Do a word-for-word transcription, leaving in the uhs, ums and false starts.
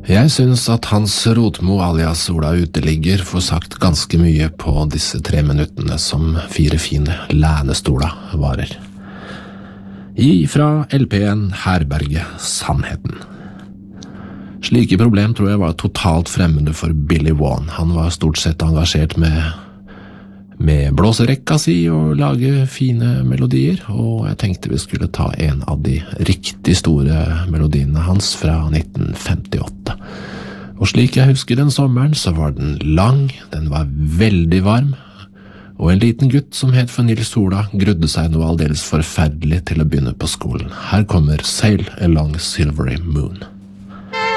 Jeg synes at Hans Rotmo alias Ola Uteligger får sagt ganske mye på disse tre minuttene som Fire fine lænestola varer. I fra L P-en Herberge Sannheten. Slike problem tror jeg var totalt fremmede for Billy Vaughan. Han var stort sett engasjert med, med blåserekka si og lage fine melodier, og jeg tenkte vi skulle ta en av de riktig store melodiene hans fra nitten femtiåtte. Og slik jeg husker den sommeren, så var den lang, den var veldig varm, og en liten gutt som het for Nils Sola grudde seg noe aldeles forferdelig til å begynne på skolen. Her kommer Sail Along Silvery Moon.